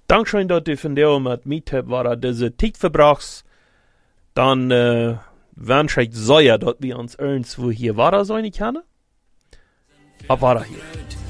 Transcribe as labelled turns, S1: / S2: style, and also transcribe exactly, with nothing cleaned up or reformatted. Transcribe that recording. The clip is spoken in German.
S1: Dankeschön, dass du von dir mit mir war diese Zeit verbrachst. Dann äh, wünsche ich sehr, dass wir uns irgendwo hier weiter sein können. Ab weiter hier.